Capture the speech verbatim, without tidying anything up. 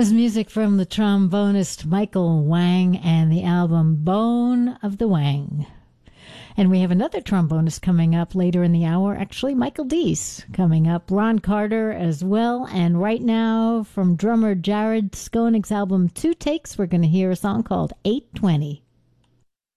was music from the trombonist Michael Wang and the album Bone of the Wang. And we have another trombonist coming up later in the hour, actually Michael Deese coming up, Ron Carter as well. And right now, from drummer Jared Skoning's album Two Takes, we're going to hear a song called eight twenty.